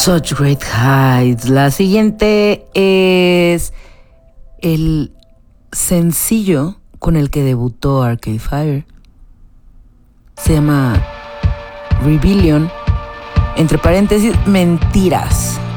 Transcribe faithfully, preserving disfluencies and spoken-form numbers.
Such Great Heights. La siguiente es el sencillo con el que debutó Arcade Fire. Se llama Rebellion. Entre paréntesis, mentiras.